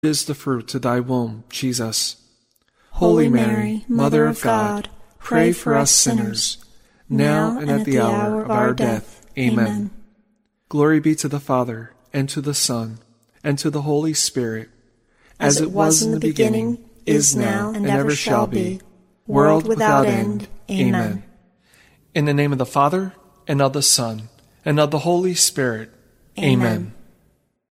is the fruit of thy womb, Jesus. Holy Mary, Mother of God, pray for us sinners, now and at the hour of our death. Amen. Glory be to the Father, and to the Son, and to the Holy Spirit, as it was in the beginning, is now, and ever shall be, world without end. Amen. In the name of the Father, and of the Son, and of the Holy Spirit. Amen.